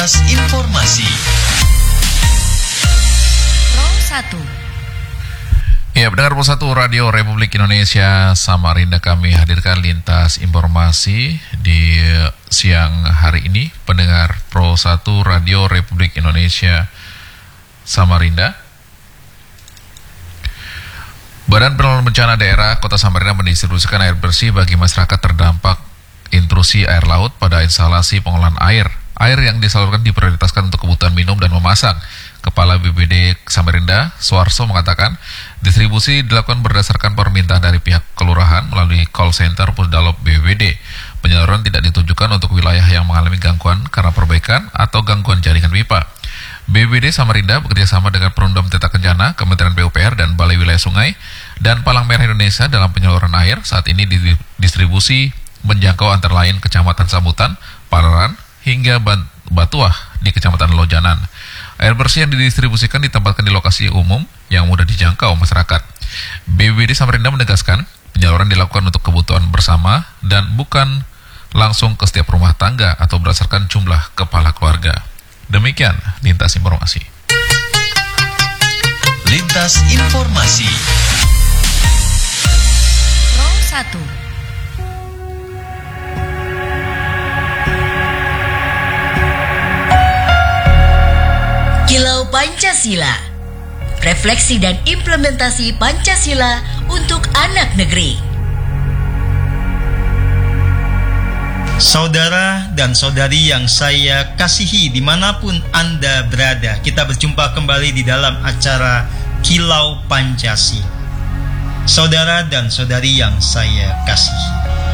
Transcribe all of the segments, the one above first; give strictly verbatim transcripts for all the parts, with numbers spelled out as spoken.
Lintas Informasi Pro satu. Ya, pendengar Pro satu Radio Republik Indonesia Samarinda, kami hadirkan lintas informasi di siang hari ini. Pendengar Pro satu Radio Republik Indonesia Samarinda, Badan Penanggulangan Bencana Daerah Kota Samarinda mendistribusikan air bersih bagi masyarakat terdampak intrusi air laut pada instalasi pengolahan air. Air yang disalurkan diprioritaskan untuk kebutuhan minum dan memasak. Kepala B P D Samarinda, Suarso, mengatakan distribusi dilakukan berdasarkan permintaan dari pihak kelurahan melalui call center Pusdalop B P D. Penyaluran tidak ditujukan untuk wilayah yang mengalami gangguan karena perbaikan atau gangguan jaringan pipa. B P D Samarinda bekerjasama dengan Perumdam Tata Kencana, Kementerian P U P R, dan Balai Wilayah Sungai dan Palang Merah Indonesia dalam penyaluran air. Saat ini distribusi menjangkau antara lain Kecamatan Sambutan, Palaran, hingga Batuah di Kecamatan Lojanan. Air bersih yang didistribusikan ditempatkan di lokasi umum yang mudah dijangkau masyarakat. B P D Samarinda menegaskan penyaluran dilakukan untuk kebutuhan bersama dan bukan langsung ke setiap rumah tangga atau berdasarkan jumlah kepala keluarga. Demikian lintas informasi. Lintas Informasi Pro satu. Kilau Pancasila, refleksi dan implementasi Pancasila untuk anak negeri. Saudara dan saudari yang saya kasihi dimanapun Anda berada, kita berjumpa kembali di dalam acara Kilau Pancasila. Saudara dan saudari yang saya kasihi,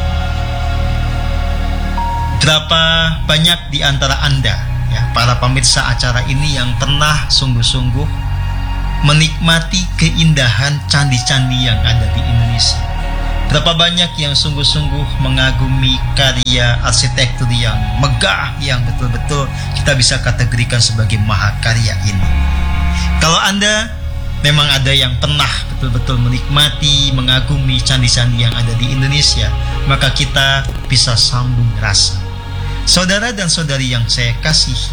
berapa banyak di antara Anda, ya, para pemirsa acara ini, yang pernah sungguh-sungguh menikmati keindahan candi-candi yang ada di Indonesia? Berapa banyak yang sungguh-sungguh mengagumi karya arsitektur yang megah, yang betul-betul kita bisa kategorikan sebagai mahakarya ini? Kalau Anda memang ada yang pernah betul-betul menikmati, mengagumi candi-candi yang ada di Indonesia, maka kita bisa sambung rasa. Saudara dan saudari yang saya kasihi,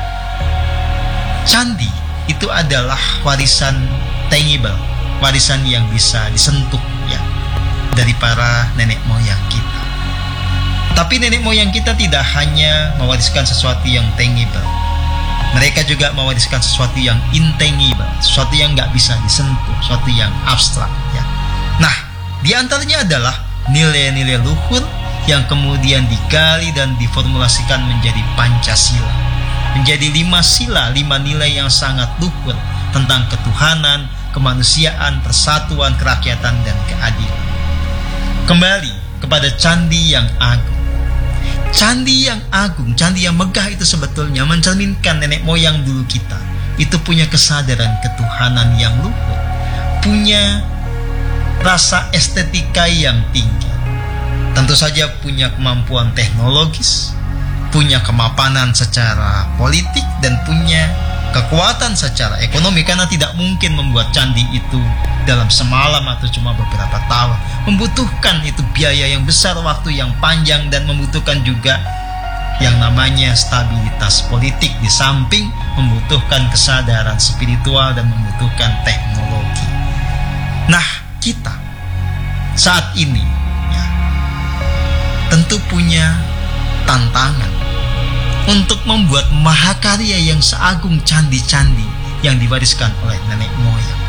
candi itu adalah warisan tangible, warisan yang bisa disentuh, ya, dari para nenek moyang kita. Tapi nenek moyang kita tidak hanya mewariskan sesuatu yang tangible, mereka juga mewariskan sesuatu yang intangible, sesuatu yang nggak bisa disentuh, sesuatu yang abstrak, ya. Nah, di antaranya adalah nilai-nilai luhur yang kemudian digali dan diformulasikan menjadi Pancasila, menjadi lima sila, lima nilai yang sangat luhur tentang ketuhanan, kemanusiaan, persatuan, kerakyatan, dan keadilan. Kembali kepada candi yang agung. Candi yang agung, candi yang megah itu sebetulnya mencerminkan nenek moyang dulu kita itu punya kesadaran ketuhanan yang luhur, punya rasa estetika yang tinggi. Tentu saja punya kemampuan teknologis, punya kemapanan secara politik, dan punya kekuatan secara ekonomi, karena tidak mungkin membuat candi itu dalam semalam atau cuma beberapa tahun. Membutuhkan itu biaya yang besar, waktu yang panjang, dan membutuhkan juga yang namanya stabilitas politik, di samping membutuhkan kesadaran spiritual dan membutuhkan teknologi. Nah, kita saat ini, ya, tentu punya tantangan untuk membuat mahakarya yang seagung candi-candi yang diwariskan oleh nenek moyang.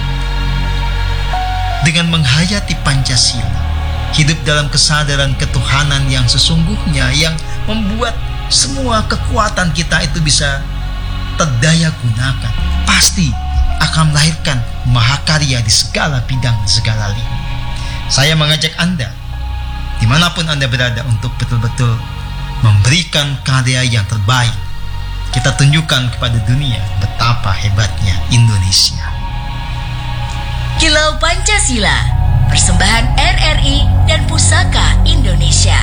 Dengan menghayati Pancasila, hidup dalam kesadaran ketuhanan yang sesungguhnya, yang membuat semua kekuatan kita itu bisa terdaya gunakan, pasti akan melahirkan mahakarya di segala bidang, segala lini. Saya mengajak Anda, dimanapun Anda berada, untuk betul-betul memberikan karya yang terbaik. Kita tunjukkan kepada dunia betapa hebatnya Indonesia. Kilau Pancasila, persembahan R R I dan Pusaka Indonesia.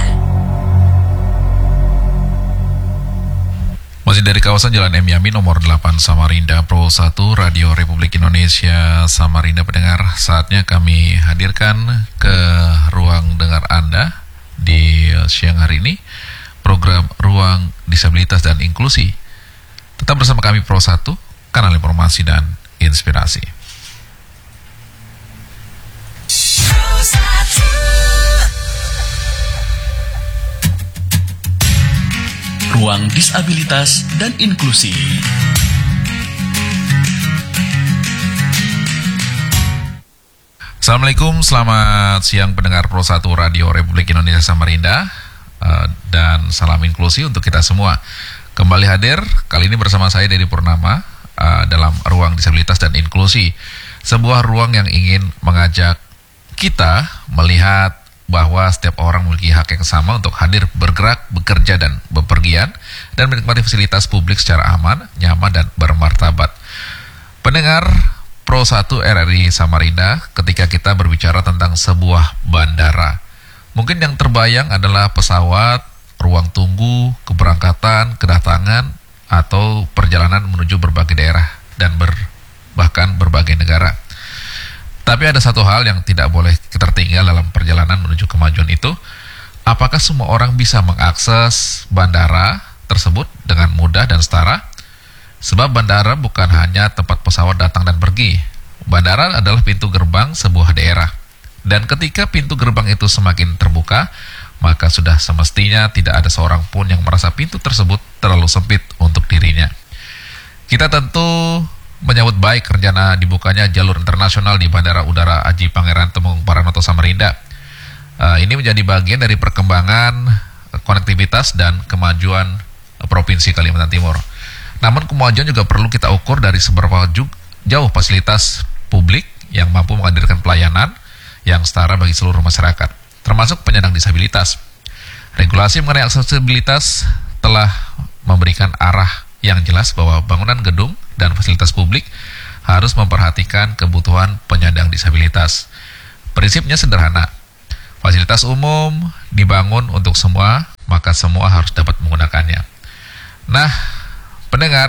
Masih dari kawasan Jalan M. Yamin nomor delapan Samarinda, Pro satu Radio Republik Indonesia Samarinda. Pendengar, saatnya kami hadirkan ke ruang dengar Anda di siang hari ini program Ruang Disabilitas dan Inklusi Tetap bersama kami Pro satu, kanal informasi dan inspirasi. Ruang disabilitas dan inklusi. Assalamualaikum, selamat siang pendengar Pro satu Radio Republik Indonesia Samarinda, uh, dan salam inklusi untuk kita semua. Kembali hadir kali ini bersama saya Dedi Purnama uh, dalam Ruang Disabilitas dan Inklusi, sebuah ruang yang ingin mengajak kita melihat bahwa setiap orang memiliki hak yang sama untuk hadir, bergerak, bekerja, dan bepergian, dan menikmati fasilitas publik secara aman, nyaman, dan bermartabat. Pendengar Pro satu R R I Samarinda, ketika kita berbicara tentang sebuah bandara, mungkin yang terbayang adalah pesawat, ruang tunggu, keberangkatan, kedatangan, atau perjalanan menuju berbagai daerah dan ber, bahkan berbagai negara. Tapi ada satu hal yang tidak boleh kita tertinggal dalam perjalanan menuju kemajuan itu. Apakah semua orang bisa mengakses bandara tersebut dengan mudah dan setara? Sebab bandara bukan hanya tempat pesawat datang dan pergi. Bandara adalah pintu gerbang sebuah daerah. Dan ketika pintu gerbang itu semakin terbuka, maka sudah semestinya tidak ada seorang pun yang merasa pintu tersebut terlalu sempit untuk dirinya. Kita tentu menyambut baik rencana dibukanya jalur internasional di Bandara Udara Aji Pangeran Temenggung Paranoto Samarinda. Uh, ini menjadi bagian dari perkembangan konektivitas dan kemajuan uh, Provinsi Kalimantan Timur. Namun kemajuan juga perlu kita ukur dari seberapa jauh fasilitas publik yang mampu menghadirkan pelayanan yang setara bagi seluruh masyarakat, termasuk penyandang disabilitas. Regulasi mengenai aksesibilitas telah memberikan arah yang jelas bahwa bangunan gedung dan fasilitas publik harus memperhatikan kebutuhan penyandang disabilitas. Prinsipnya sederhana, fasilitas umum dibangun untuk semua, maka semua harus dapat menggunakannya. Nah, pendengar,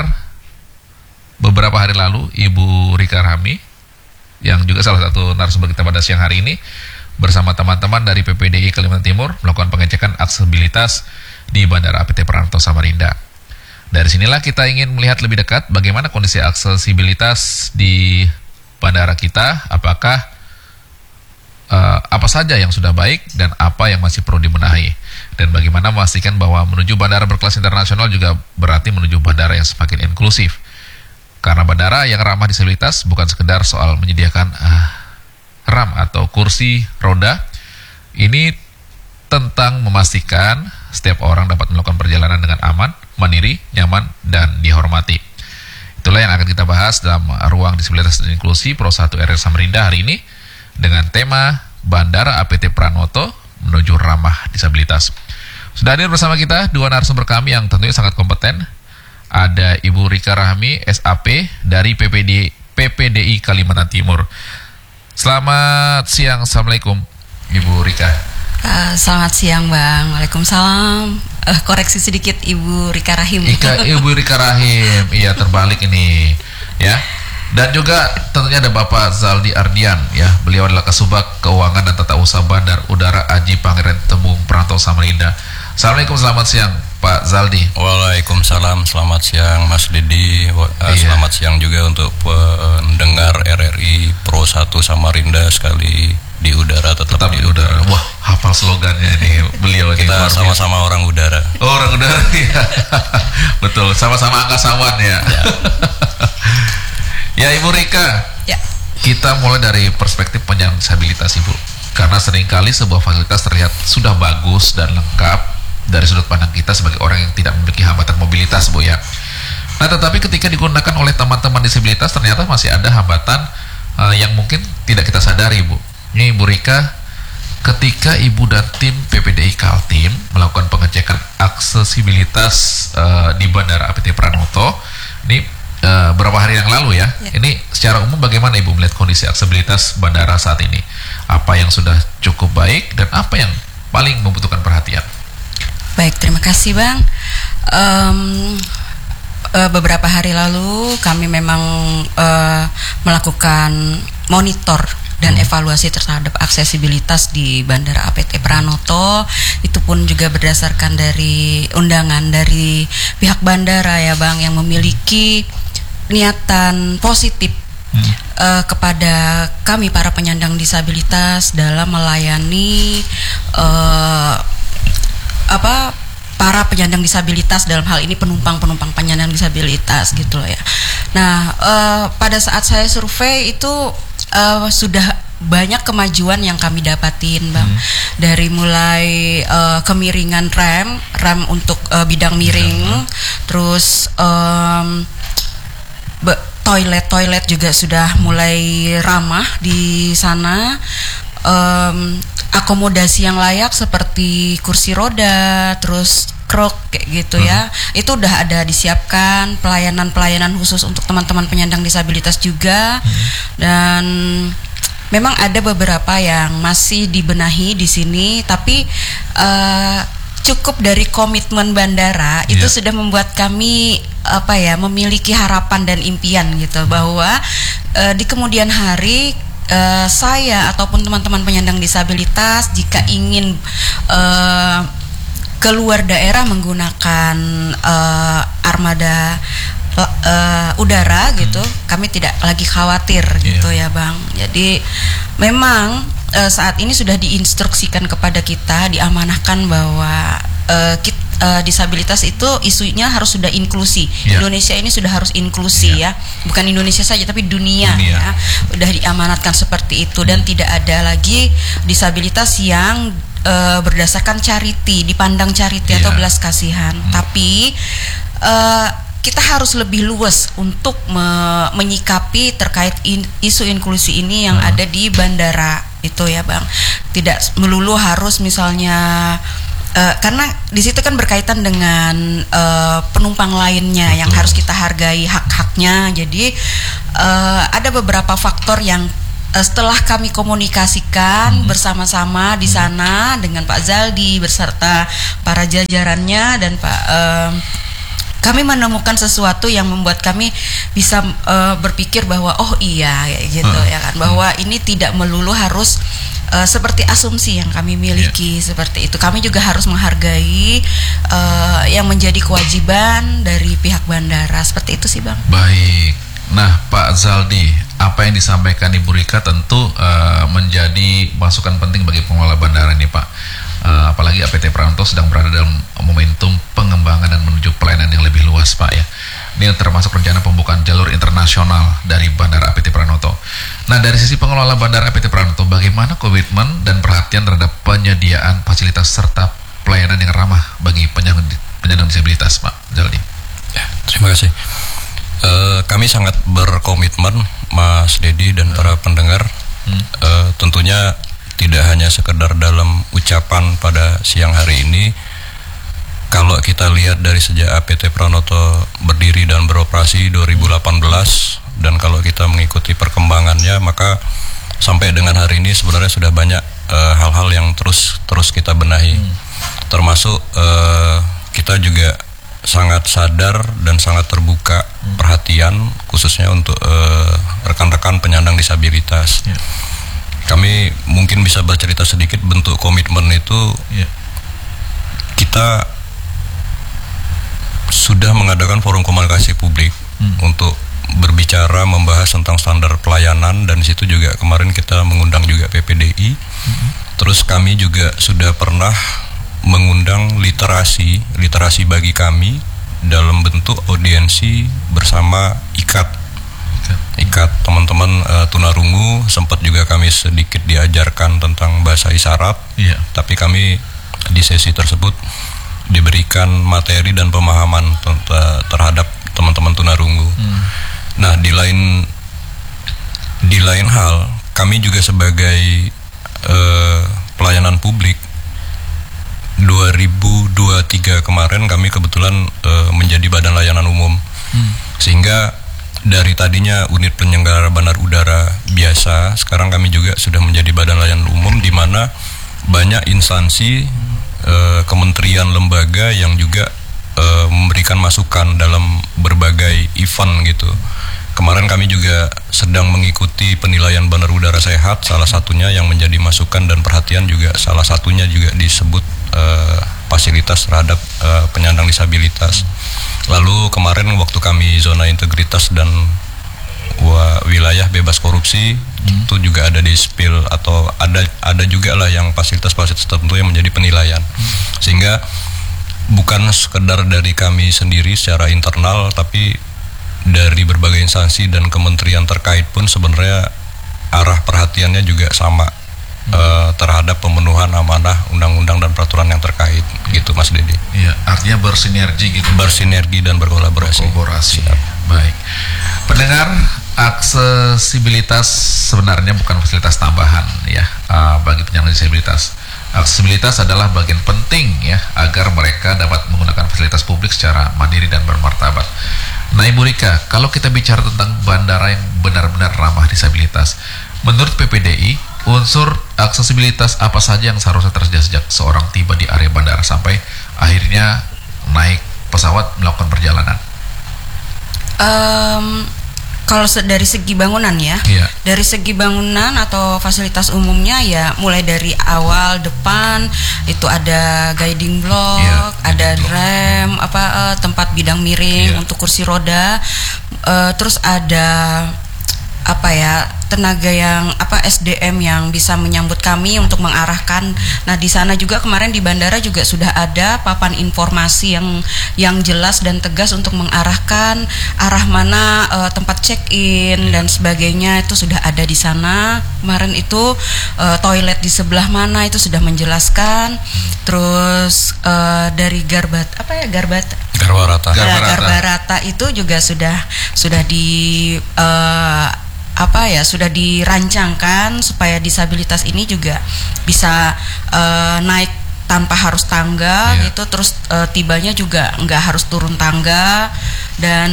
beberapa hari lalu Ibu Rika Rahmi, yang juga salah satu narasumber kita pada siang hari ini, bersama teman-teman dari P P D I Kalimantan Timur melakukan pengecekan aksesibilitas di Bandara A P T Pranoto Samarinda. Dari sinilah kita ingin melihat lebih dekat bagaimana kondisi aksesibilitas di bandara kita, apakah uh, apa saja yang sudah baik dan apa yang masih perlu dibenahi, dan bagaimana memastikan bahwa menuju bandara berkelas internasional juga berarti menuju bandara yang semakin inklusif. Karena bandara yang ramah disabilitas bukan sekedar soal menyediakan uh, ram atau kursi roda, ini tentang memastikan setiap orang dapat melakukan perjalanan dengan aman, mandiri, nyaman, dan dihormati. Itulah yang akan kita bahas dalam Ruang Disabilitas dan Inklusi Pro satu R R I Samarinda hari ini dengan tema Bandara A P T Pranoto menuju ramah disabilitas. Sudah hadir bersama kita dua narasumber kami yang tentunya sangat kompeten. Ada Ibu Rika Rahmi, S A P dari P P D, P P D I Kalimantan Timur. Selamat siang, Assalamualaikum Ibu Rika. Uh, selamat siang Bang, Waalaikumsalam. Uh, koreksi sedikit, Ibu Rika Rahim. Ika, Ibu Rika Rahim, iya terbalik ini, ya. Dan juga tentunya ada Bapak Zaldi Ardian, ya. Beliau adalah Kasubag Keuangan dan Tata Usaha Bandar Udara Aji Pangeran Temenggung Paranoto Samarinda. Assalamualaikum, selamat siang Pak Zaldi. Waalaikumsalam, selamat siang Mas Didi. Uh, iya. Selamat siang juga untuk pendengar R R I Pro satu Samarinda sekali di udara, tetap, tetap di, di udara. udara. Wah, hafal slogannya nih beliau. Kita sama-sama orang udara. Oh, orang udara, ya. Betul, sama-sama angkasawan ya. Ya, ya Ibu Rika. Ya. Kita mulai dari perspektif penyandang disabilitas, Ibu. Karena seringkali sebuah fasilitas terlihat sudah bagus dan lengkap dari sudut pandang kita sebagai orang yang tidak memiliki hambatan mobilitas, Bu ya. Nah, tetapi ketika digunakan oleh teman-teman disabilitas ternyata masih ada hambatan uh, yang mungkin tidak kita sadari, Bu. Ini Ibu Rika, ketika Ibu dan tim P P D I Kaltim melakukan pengecekan aksesibilitas uh, di Bandara A P T Pranoto, ini uh, beberapa hari yang lalu ya, ya. Ini secara umum bagaimana Ibu melihat kondisi aksesibilitas bandara saat ini? Apa yang sudah cukup baik dan apa yang paling membutuhkan perhatian? Baik, terima kasih Bang. Um, uh, beberapa hari lalu kami memang uh, melakukan monitor dan evaluasi terhadap aksesibilitas di Bandara A P T Pranoto. Itu pun juga berdasarkan dari undangan dari pihak bandara ya Bang, yang memiliki niatan positif hmm. uh, kepada kami para penyandang disabilitas dalam melayani uh, apa para penyandang disabilitas, dalam hal ini penumpang-penumpang penyandang disabilitas gitu loh ya. Nah, uh, pada saat saya survei itu uh, sudah banyak kemajuan yang kami dapatin Bang. Hmm. Dari mulai uh, kemiringan rem, rem untuk uh, bidang miring, hmm. terus um, be- toilet-toilet juga sudah mulai ramah di sana. Um, akomodasi yang layak seperti kursi roda, terus krok kayak gitu hmm. ya, itu udah ada disiapkan. Pelayanan-pelayanan khusus untuk teman-teman penyandang disabilitas juga, hmm. dan memang ada beberapa yang masih dibenahi di sini, tapi uh, cukup dari komitmen bandara yeah. itu sudah membuat kami apa ya memiliki harapan dan impian gitu bahwa uh, di kemudian hari Uh, saya ataupun teman-teman penyandang disabilitas jika ingin uh, keluar daerah menggunakan uh, armada uh, udara gitu, hmm. kami tidak lagi khawatir yeah. gitu ya Bang. Jadi memang uh, saat ini sudah diinstruksikan kepada kita, diamanahkan bahwa uh, kita Uh, disabilitas itu isunya harus sudah inklusi. Yeah. Indonesia ini sudah harus inklusi yeah. ya, bukan Indonesia saja tapi dunia, dunia. Ya, udah diamanatkan seperti itu, dan tidak ada lagi disabilitas yang uh, berdasarkan charity, dipandang charity yeah. atau belas kasihan, hmm. tapi uh, kita harus lebih luas untuk me- menyikapi terkait in- isu inklusi ini yang hmm. ada di bandara itu ya Bang. Tidak melulu harus misalnya Uh, karena di situ kan berkaitan dengan uh, penumpang lainnya. Betul. Yang harus kita hargai hak-haknya. Jadi uh, ada beberapa faktor yang uh, setelah kami komunikasikan hmm. bersama-sama di sana dengan Pak Zaldi beserta para jajarannya dan Pak uh, kami menemukan sesuatu yang membuat kami bisa uh, berpikir bahwa oh iya gitu hmm. ya kan, bahwa ini tidak melulu harus Uh, seperti asumsi yang kami miliki yeah. seperti itu. Kami juga harus menghargai uh, yang menjadi kewajiban dari pihak bandara. Seperti itu sih Bang. Baik. Nah Pak Zaldi, apa yang disampaikan Ibu Rika tentu uh, menjadi masukan penting bagi pengelola bandara ini Pak. Uh, apalagi A P T Pranoto sedang berada dalam momentum pengembangan dan menuju pelayanan yang lebih luas Pak ya. Ini termasuk rencana pembukaan jalur internasional dari Bandara A P T Pranoto. Nah, dari sisi pengelola Bandara A P T Pranoto, bagaimana komitmen dan perhatian terhadap penyediaan fasilitas serta pelayanan yang ramah bagi penyandang, penyandang disabilitas, Pak Zaldi? Ya, terima kasih. Uh, kami sangat berkomitmen, Mas Dedi dan para pendengar, hmm. uh, tentunya tidak hanya sekedar dalam ucapan pada siang hari ini. Kalau kita lihat dari sejak A P T Pranoto berdiri dan beroperasi dua ribu delapan belas, dan kalau kita mengikuti perkembangannya, maka sampai dengan hari ini sebenarnya sudah banyak uh, hal-hal yang terus terus kita benahi. Hmm. Termasuk uh, kita juga sangat sadar dan sangat terbuka hmm. perhatian khususnya untuk uh, rekan-rekan penyandang disabilitas. Yeah. Kami mungkin bisa bercerita sedikit bentuk komitmen itu. Yeah. Kita sudah mengadakan forum komunikasi publik hmm. untuk berbicara membahas tentang standar pelayanan, dan di situ juga kemarin kita mengundang juga P P D I. Hmm. Terus kami juga sudah pernah mengundang literasi literasi bagi kami dalam bentuk audiensi bersama ikat ikat teman-teman uh, tunarungu. Sempat juga kami sedikit diajarkan tentang bahasa isyarat. Yeah. Tapi kami di sesi tersebut diberikan materi dan pemahaman terhadap teman-teman tunarungu. Hmm. Nah, di lain di lain hal, kami juga sebagai uh, pelayanan publik dua ribu dua puluh tiga kemarin kami kebetulan uh, menjadi badan layanan umum. Hmm. Sehingga dari tadinya unit penyelenggara bandar udara biasa, sekarang kami juga sudah menjadi badan layanan umum, di mana banyak instansi, Uh, kementerian, lembaga yang juga uh, memberikan masukan dalam berbagai event gitu. kemarin kami juga sedang mengikuti penilaian bandar udara sehat, salah satunya yang menjadi masukan dan perhatian juga salah satunya juga disebut uh, fasilitas terhadap uh, penyandang disabilitas. Lalu kemarin waktu kami zona integritas dan wa, wilayah bebas korupsi, hmm. itu juga ada di spill atau ada ada juga lah yang fasilitas-fasilitas tertentu yang menjadi penilaian. Hmm. Sehingga bukan sekedar dari kami sendiri secara internal, tapi dari berbagai instansi dan kementerian terkait pun sebenarnya arah perhatiannya juga sama hmm. uh, terhadap pemenuhan amanah undang-undang dan peraturan yang terkait, gitu Mas Dedi. Iya, artinya bersinergi gitu. Bersinergi dan berkolaborasi. Berkolaborasi. Baik. Pendengar, aksesibilitas sebenarnya bukan fasilitas tambahan ya uh, bagi penyandang disabilitas. Aksesibilitas adalah bagian penting ya agar mereka dapat menggunakan fasilitas publik secara mandiri dan bermartabat. Nah Ibu Rika, kalau kita bicara tentang bandara yang benar-benar ramah disabilitas, menurut P P D I, unsur aksesibilitas apa saja yang seharusnya tersedia sejak seorang tiba di area bandara sampai akhirnya naik pesawat melakukan perjalanan? Um, kalau dari segi bangunan ya, yeah. dari segi bangunan atau fasilitas umumnya ya mulai dari awal depan itu ada guiding block, yeah, ada guiding rem, block. apa uh, tempat bidang miring yeah. untuk kursi roda, uh, terus ada apa ya tenaga yang apa S D M yang bisa menyambut kami untuk mengarahkan. Nah di sana juga kemarin di bandara juga sudah ada papan informasi yang yang jelas dan tegas untuk mengarahkan arah mana uh, tempat check in dan sebagainya, itu sudah ada di sana. Kemarin itu uh, toilet di sebelah mana itu sudah menjelaskan. Terus uh, dari Garbat apa ya Garbat Garbarata Garbarata, Garbarata itu juga sudah sudah di uh, apa ya sudah dirancangkan supaya disabilitas ini juga bisa uh, naik tanpa harus tangga yeah. gitu, terus uh, tibanya juga nggak harus turun tangga, dan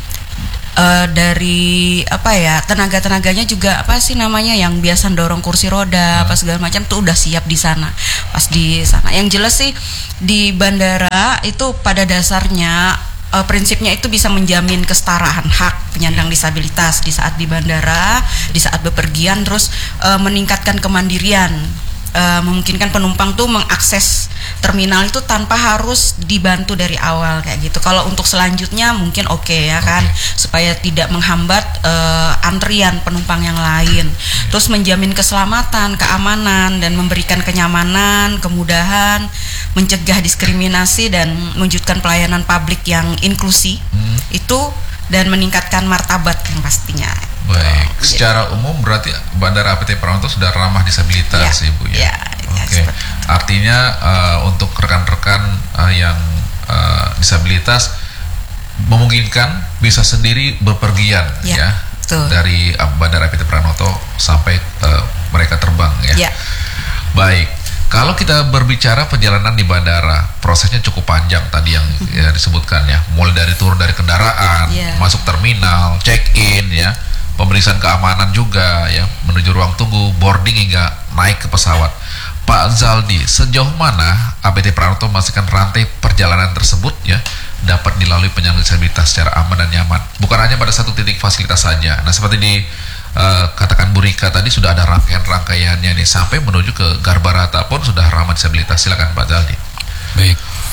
uh, dari apa ya tenaga-tenaganya juga apa sih namanya yang biasa dorong kursi roda apa segala macam tuh udah siap di sana pas di sana. Yang jelas sih di bandara itu pada dasarnya Uh, prinsipnya itu bisa menjamin kesetaraan hak penyandang disabilitas di saat di bandara, di saat bepergian, terus uh, meningkatkan kemandirian, uh, memungkinkan penumpang tuh mengakses terminal itu tanpa harus dibantu dari awal kayak gitu. Kalau untuk selanjutnya mungkin oke okay, ya kan, okay. supaya tidak menghambat uh, antrian penumpang yang lain. Terus menjamin keselamatan, keamanan, dan memberikan kenyamanan, kemudahan, mencegah diskriminasi dan mewujudkan pelayanan publik yang inklusi hmm. itu, dan meningkatkan martabat yang pastinya. Baik, oh, secara umum berarti Bandara A P T Pranoto sudah ramah disabilitas ya, Ibu ya. ya Oke, okay. ya, artinya uh, untuk rekan-rekan uh, yang uh, disabilitas memungkinkan bisa sendiri bepergian ya, ya dari uh, Bandara A P T Pranoto sampai uh, mereka terbang ya. ya. Baik. Kalau kita berbicara perjalanan di bandara, prosesnya cukup panjang tadi yang ya, disebutkan ya, mulai dari turun dari kendaraan, yeah. masuk terminal, check-in ya, pemeriksaan keamanan juga ya, menuju ruang tunggu, boarding hingga naik ke pesawat. Pak Zaldi, sejauh mana A P T Pranoto memastikan rantai perjalanan tersebut ya dapat dilalui penyandang disabilitas secara aman dan nyaman, bukan hanya pada satu titik fasilitas saja. Nah seperti di Uh, katakan Bu Rika tadi sudah ada rangkaian-rangkaiannya nih sampai menuju ke Garbarata pun sudah ramah disabilitas. Silakan Pak Zaldi. Baik,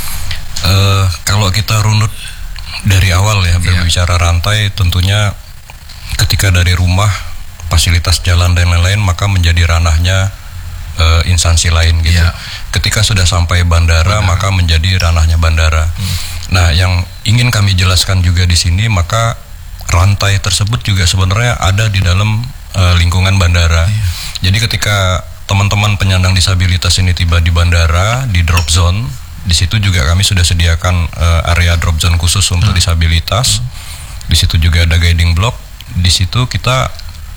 uh, kalau kita runut dari awal ya berbicara yeah. rantai, tentunya ketika dari rumah fasilitas jalan dan lain-lain maka menjadi ranahnya uh, instansi lain gitu. Yeah. Ketika sudah sampai bandara, bandara maka menjadi ranahnya bandara. Hmm. Nah yang ingin kami jelaskan juga di sini, maka rantai tersebut juga sebenarnya ada di dalam uh, lingkungan bandara. Iya. Jadi ketika teman-teman penyandang disabilitas ini tiba di bandara, di drop zone, di situ juga kami sudah sediakan uh, area drop zone khusus untuk hmm. disabilitas. Hmm. Di situ juga ada guiding block. Di situ kita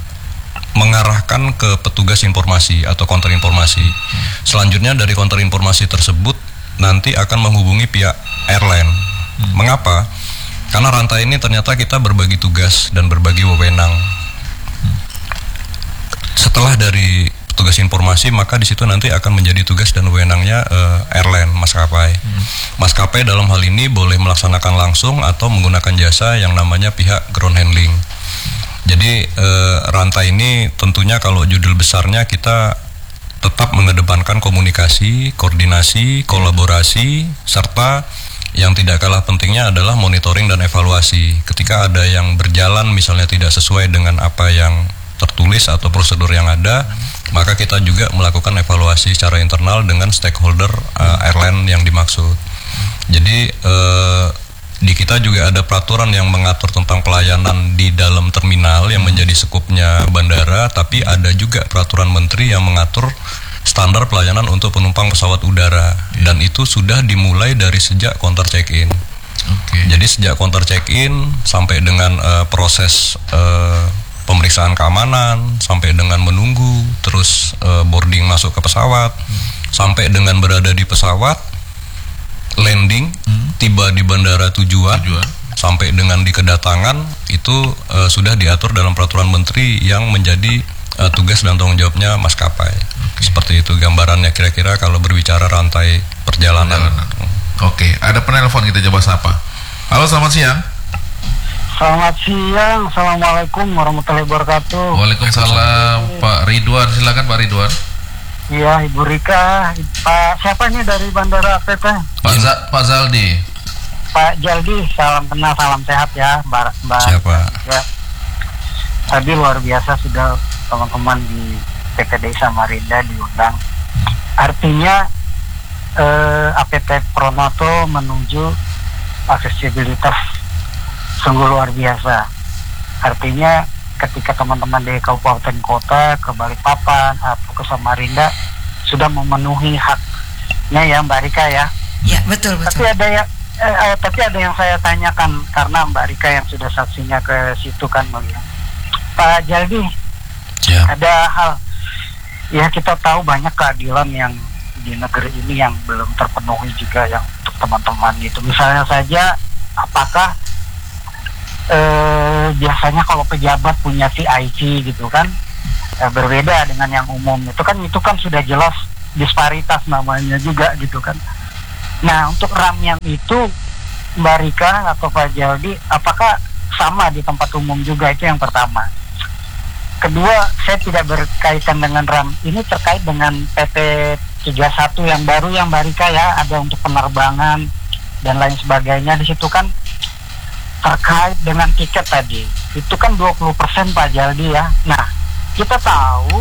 mengarahkan ke petugas informasi atau counter informasi. Hmm. Selanjutnya dari counter informasi tersebut nanti akan menghubungi pihak airline. Hmm. Mengapa? Karena rantai ini ternyata kita berbagi tugas dan berbagi wewenang. Setelah dari petugas informasi, maka di situ nanti akan menjadi tugas dan wewenangnya uh, airline, maskapai. Hmm. Maskapai dalam hal ini boleh melaksanakan langsung atau menggunakan jasa yang namanya pihak ground handling. Jadi eh, rantai ini tentunya kalau judul besarnya kita tetap mengedepankan komunikasi, koordinasi, kolaborasi, serta yang tidak kalah pentingnya adalah monitoring dan evaluasi. Ketika ada yang berjalan misalnya tidak sesuai dengan apa yang tertulis atau prosedur yang ada, maka kita juga melakukan evaluasi secara internal dengan stakeholder uh, airline yang dimaksud. Jadi uh, di kita juga ada peraturan yang mengatur tentang pelayanan di dalam terminal yang menjadi skupnya bandara, tapi ada juga peraturan menteri yang mengatur standar pelayanan untuk penumpang pesawat udara, dan itu sudah dimulai dari sejak counter check-in. Okay. Jadi sejak counter check-in sampai dengan uh, proses uh, pemeriksaan keamanan, sampai dengan menunggu, terus uh, boarding masuk ke pesawat, hmm. sampai dengan berada di pesawat, landing, hmm. tiba di bandara tujuan, tujuan, sampai dengan di kedatangan, itu uh, sudah diatur dalam peraturan menteri yang menjadi uh, tugas dan tanggung jawabnya maskapai. Okay. Seperti itu gambarannya kira-kira kalau berbicara rantai perjalanan. perjalanan. Oke, okay. Ada penelpon, kita coba sapa. Halo, selamat siang. Selamat siang, Assalamualaikum warahmatullahi wabarakatuh. Waalaikumsalam, Pak Ridwan, silakan Pak Ridwan. Iya, Ibu Rika. Pak siapa nih dari Bandara A P T? Pak, Z- Pak Zaldi. Pak Jaldi, salam kenal, salam sehat ya, Mbak. Mbak Siapa? Ya. Tadi luar biasa sudah teman-teman di P T D I Samarinda diundang. Artinya eh, A P T Pranoto menuju aksesibilitas sungguh luar biasa. Artinya ketika teman-teman di kabupaten kota ke Balikpapan atau ke Samarinda sudah memenuhi haknya ya Mbak Rika ya. Ya betul betul. Tapi ada yang eh, eh, tapi ada yang saya tanyakan karena Mbak Rika yang sudah saksinya ke situ kan melihat. Pak Jaldi, ya. Ada hal ya kita tahu banyak keadilan yang di negeri ini yang belum terpenuhi juga yang untuk teman-teman itu. Misalnya saja apakah Eh, biasanya kalau pejabat punya V I P gitu kan eh, berbeda dengan yang umum itu kan itu kan sudah jelas disparitas namanya juga gitu kan. Nah untuk RAM yang itu Mbak Rika atau Pak Jaldi apakah sama di tempat umum juga, itu yang pertama. Kedua, saya tidak berkaitan dengan RAM ini terkait dengan P P tiga puluh satu yang baru yang Mbak Rika ya, ada untuk penerbangan dan lain sebagainya. Di situ kan terkait dengan tiket tadi itu kan dua puluh persen Pak Jaldi ya. Nah kita tahu,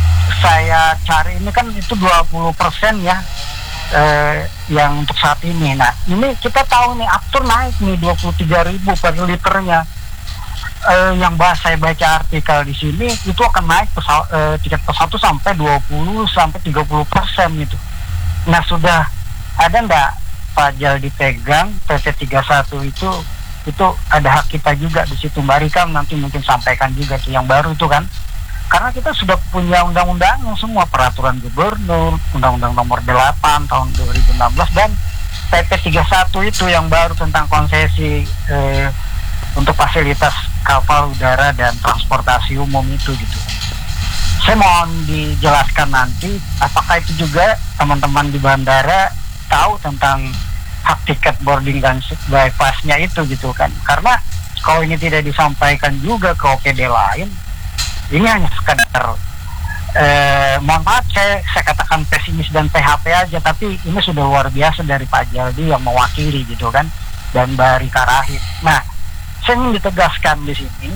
saya cari ini kan itu dua puluh persen ya eh, yang untuk saat ini. Nah ini kita tahu nih after naik nih dua puluh tiga ribu per liternya. eh, yang bahas saya baca artikel di sini itu akan naik pesawat, eh, tiket pesawat itu sampai dua puluh sampai tiga puluh persen gitu. Nah sudah ada nggak Pak Jaldi pegang P P tiga puluh satu itu itu ada hak kita juga di situ. Mbak Rika nanti mungkin sampaikan juga tuh yang baru itu kan, karena kita sudah punya undang-undang semua, peraturan gubernur, undang-undang nomor delapan tahun dua ribu enam belas dan P P tiga puluh satu itu yang baru tentang konsesi eh, untuk fasilitas kapal udara dan transportasi umum itu gitu. Saya mohon dijelaskan nanti apakah itu juga teman-teman di bandara tahu tentang hak tiket boarding dan bypassnya itu gitu kan. Karena kalau ini tidak disampaikan juga ke O P D lain, ini hanya sekadar eh, mohon maaf saya, saya katakan pesimis dan P H P aja, tapi ini sudah luar biasa dari Pak Jaldi yang mewakili gitu kan, dan Mbak Rika Rahid. Nah saya ingin ditegaskan di sini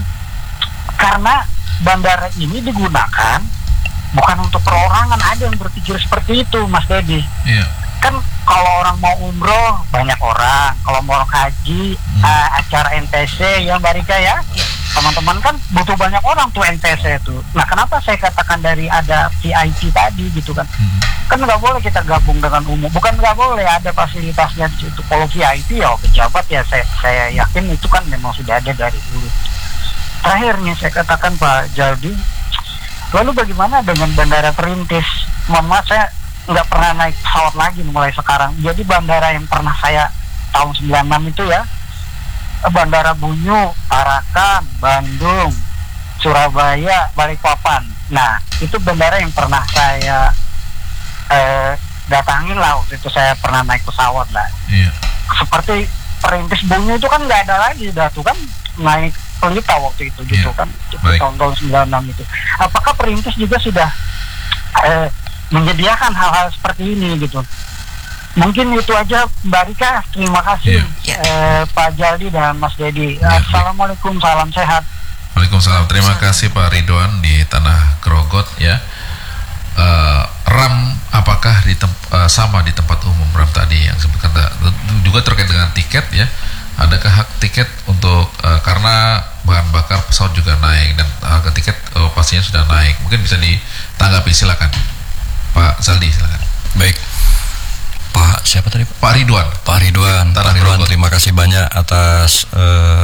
karena bandara ini digunakan bukan untuk perorangan. Ada yang berpikir seperti itu Mas Dedi. Iya. Kan kalau orang mau umroh banyak orang, kalau mau haji hmm. uh, acara N T C ya Mbak Rika ya, teman-teman kan butuh banyak orang tuh N T C itu. Nah kenapa saya katakan dari ada V I P tadi gitu kan, hmm. kan nggak boleh kita gabung dengan umum, bukan nggak boleh, ada fasilitasnya di situ. Kalau V I P ya pejabat ya saya, saya yakin itu kan memang sudah ada dari dulu. Terakhir nih saya katakan Pak Jaldi, lalu bagaimana dengan bandara perintis? Mohon maaf saya nggak pernah naik pesawat lagi mulai sekarang. Jadi bandara yang pernah saya tahun sembilan puluh enam itu ya, Bandara Bunyu, Tarakan, Bandung, Surabaya, Balikpapan. Nah itu bandara yang pernah saya eh, datangin lah waktu itu, saya pernah naik pesawat lah. Iya. Seperti perintis Bunyu itu kan nggak ada lagi, udah tuh kan naik Pelita waktu itu gitu Yeah. kan, Baik. tahun-tahun sembilan puluh enam itu. Apakah perintis juga sudah eh, menyediakan hal-hal seperti ini gitu? Mungkin itu aja Mbak Rika, terima kasih Yeah. eh, Pak Jaldi dan Mas Dedi. Yeah. Assalamualaikum, salam sehat. Waalaikumsalam. Terima kasih Pak Ridwan di Tanah Grogot ya. Uh, RAM apakah di tem- uh, sama di tempat umum RAM tadi yang sebutkan ta- juga terkait dengan tiket ya? Adakah hak tiket untuk uh, karena bahan bakar pesawat juga naik dan harga tiket uh, pastinya sudah naik. Mungkin bisa ditanggapi, silakan Pak Zaldi, silakan. Baik, Pak siapa tadi Pak? Pak Ridwan. Pak Ridwan, Tanah Pak Ridwan, Grogot. terima kasih banyak atas eh,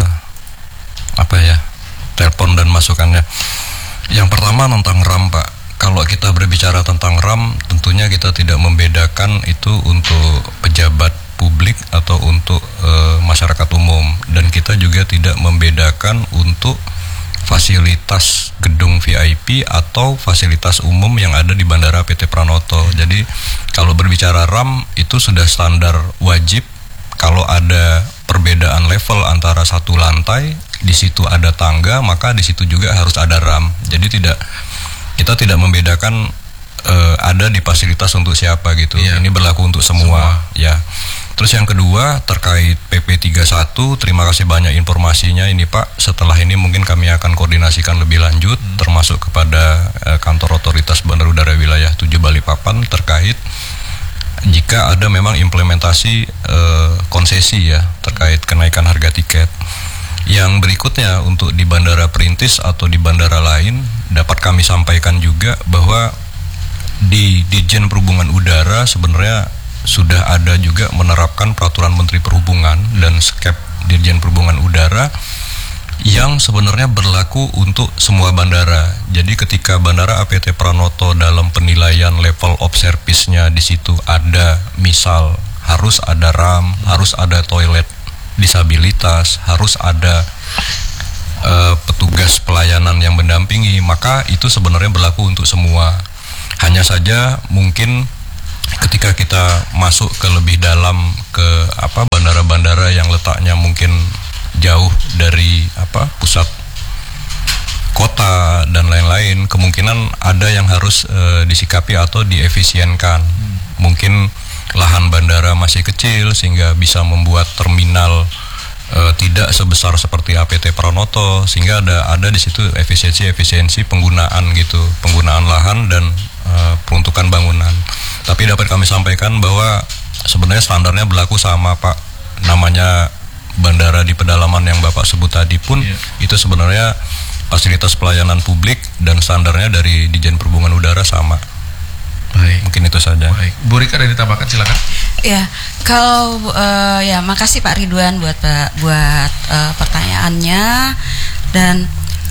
apa ya, telepon dan masukannya. Yang pertama tentang RAM Pak. Kalau kita berbicara tentang RAM, tentunya kita tidak membedakan itu untuk pejabat publik atau untuk eh, masyarakat umum, dan kita juga tidak membedakan untuk fasilitas gedung V I P atau fasilitas umum yang ada di Bandara P T Pranoto. Jadi kalau berbicara RAM itu sudah standar wajib. Kalau ada perbedaan level antara satu lantai, di situ ada tangga, maka di situ juga harus ada RAM. Jadi tidak, kita tidak membedakan uh, ada di fasilitas untuk siapa gitu. Iya. Ini berlaku untuk semua, semua. Ya. Terus yang kedua terkait P P tiga puluh satu, terima kasih banyak informasinya ini Pak. Setelah ini mungkin kami akan koordinasikan lebih lanjut, hmm. termasuk kepada uh, kantor otoritas Bandara Udara Wilayah tujuh Balikpapan terkait jika ada memang implementasi uh, konsesi ya terkait kenaikan harga tiket. Yang berikutnya untuk di bandara perintis atau di bandara lain dapat kami sampaikan juga bahwa di Ditjen Perhubungan Udara sebenarnya sudah ada juga menerapkan peraturan Menteri Perhubungan dan skep Ditjen Perhubungan Udara yang sebenarnya berlaku untuk semua bandara. Jadi ketika Bandara A P T Pranoto dalam penilaian level of service-nya di situ ada misal harus ada RAM, harus ada toilet disabilitas, harus ada uh, petugas pelayanan yang mendampingi, maka itu sebenarnya berlaku untuk semua. Hanya saja mungkin ketika kita masuk ke lebih dalam ke apa bandara-bandara yang letaknya mungkin jauh dari apa pusat kota dan lain-lain, kemungkinan ada yang harus uh, disikapi atau diefisienkan. Hmm. Mungkin lahan bandara masih kecil sehingga bisa membuat terminal uh, tidak sebesar seperti A P T Pranoto, sehingga ada ada di situ efisiensi-efisiensi penggunaan gitu, penggunaan lahan dan uh, peruntukan bangunan. Tapi dapat kami sampaikan bahwa sebenarnya standarnya berlaku sama Pak. Namanya bandara di pedalaman yang Bapak sebut tadi pun yeah. itu sebenarnya fasilitas pelayanan publik dan standarnya dari Ditjen Perhubungan Udara sama. Baik. Mungkin itu saja. Baik. Bu Rika, ada yang ditambahkan, silakan. Ya, kalau uh, ya makasih Pak Ridwan buat buat uh, pertanyaannya, dan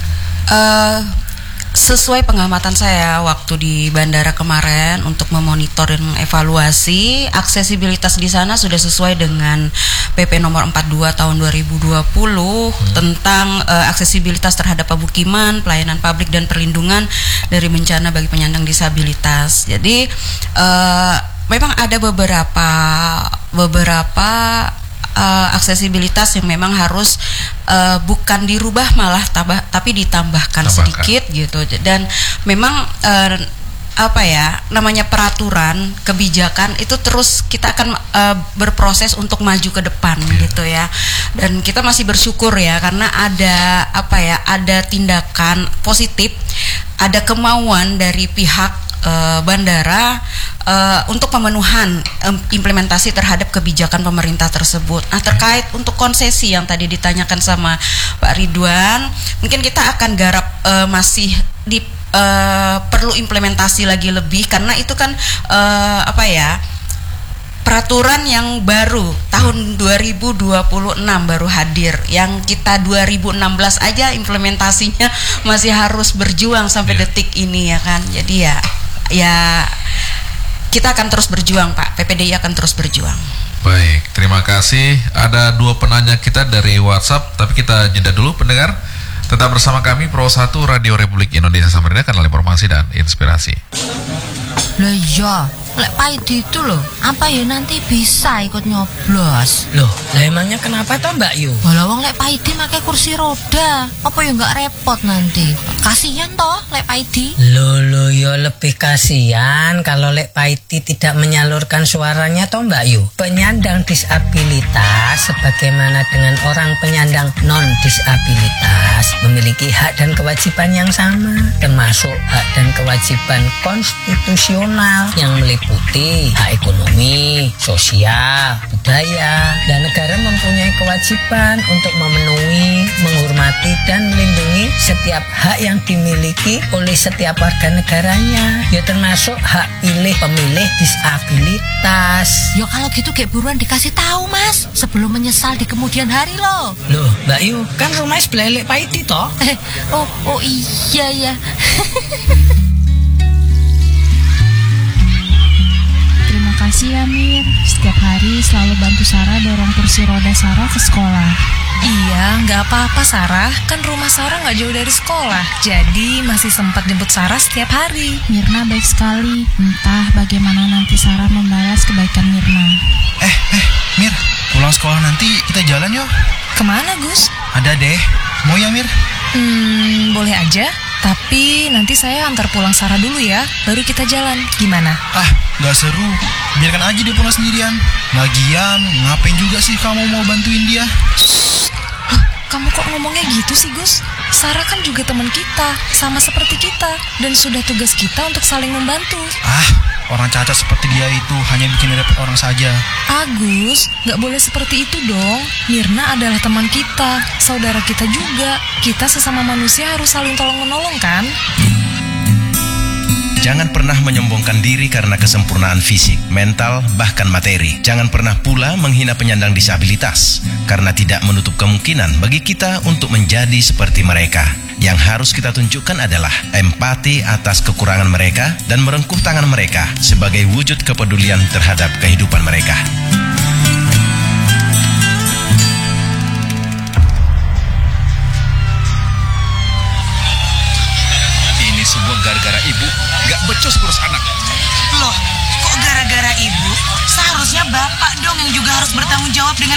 uh, sesuai pengamatan saya waktu di bandara kemarin untuk memonitor dan mengevaluasi aksesibilitas di sana sudah sesuai dengan P P nomor empat puluh dua tahun dua ribu dua puluh hmm. tentang uh, aksesibilitas terhadap pemukiman, pelayanan publik dan perlindungan dari bencana bagi penyandang disabilitas. Jadi uh, memang ada beberapa beberapa uh, aksesibilitas yang memang harus uh, bukan dirubah malah tambah, tapi ditambahkan Tambahkan. sedikit gitu. Dan memang uh, apa ya namanya peraturan kebijakan itu terus kita akan uh, berproses untuk maju ke depan yeah. gitu ya. Dan kita masih bersyukur ya karena ada apa ya ada tindakan positif, ada kemauan dari pihak Uh, bandara uh, untuk pemenuhan um, implementasi terhadap kebijakan pemerintah tersebut. Nah, terkait untuk konsesi yang tadi ditanyakan sama Pak Ridwan, mungkin kita akan garap uh, masih di uh, perlu implementasi lagi lebih karena itu kan uh, apa ya peraturan yang baru tahun dua ribu dua puluh enam baru hadir, yang kita dua ribu enam belas aja implementasinya masih harus berjuang sampai yeah. detik ini ya kan. Jadi ya ya kita akan terus berjuang Pak, P P D I akan terus berjuang. Baik, terima kasih. Ada dua penanya kita dari WhatsApp, tapi kita jeda dulu pendengar. Tetap bersama kami Pro satu Radio Republik Indonesia Samarinda, kanal informasi dan inspirasi. Loh iya, lek Paidi itu loh, apa ya nanti bisa ikut nyoblos. Loh, lah emangnya kenapa toh Mbak Yu? Walau wong lek Paidi pakai kursi roda, apa ya nggak repot nanti? Kasihan toh lek Paidi. Loh, loh, ya lebih kasihan kalau lek Paidi tidak menyalurkan suaranya toh Mbak Yu. Penyandang disabilitas sebagaimana dengan orang penyandang non disabilitas memiliki hak dan kewajiban yang sama, termasuk hak dan kewajiban konstitusional yang meliputi hak ekonomi, sosial, budaya, dan negara mempunyai kewajiban untuk memenuhi, menghormati, dan melindungi setiap hak yang dimiliki oleh setiap warga negaranya, ya termasuk hak pilih pemilih disabilitas. Ya kalau gitu kayak buruan dikasih tahu Mas, sebelum menyesal di kemudian hari loh. Loh, Mbak Yu, kan rumahnya sebelah Lek Paidi toh? Eh, oh, oh iya ya. Terima kasih ya Mir, setiap hari selalu bantu Sarah dorong kursi roda Sarah ke sekolah. Iya, nggak apa-apa Sarah, kan rumah Sarah nggak jauh dari sekolah, jadi masih sempat jemput Sarah setiap hari. Mirna baik sekali, entah bagaimana nanti Sarah membalas kebaikan Mirna. Eh, eh, Mir, pulang sekolah nanti kita jalan yuk. Kemana Gus? Ada deh, mau ya Mir? Hmm, boleh aja, tapi nanti saya antar pulang Sarah dulu ya, baru kita jalan, gimana? Ah, gak seru, biarkan aja dia pulang sendirian. Lagian, ngapain juga sih kamu mau bantuin dia? Loh, kamu kok ngomongnya gitu sih Gus? Sarah kan juga teman kita, sama seperti kita, dan sudah tugas kita untuk saling membantu. Ah, orang cacat seperti dia itu hanya bikin repot orang saja. Agus, gak boleh seperti itu dong. Mirna adalah teman kita, saudara kita juga. Kita sesama manusia harus saling tolong-menolong kan? Jangan pernah menyombongkan diri karena kesempurnaan fisik, mental, bahkan materi. Jangan pernah pula menghina penyandang disabilitas, karena tidak menutup kemungkinan bagi kita untuk menjadi seperti mereka. Yang harus kita tunjukkan adalah empati atas kekurangan mereka dan merengkuh tangan mereka sebagai wujud kepedulian terhadap kehidupan mereka. Ini semua gara-gara ibu gak becus ngurus anak. Loh, kok gara-gara ibu? Seharusnya bapak dong yang juga harus bertanggung jawab dengan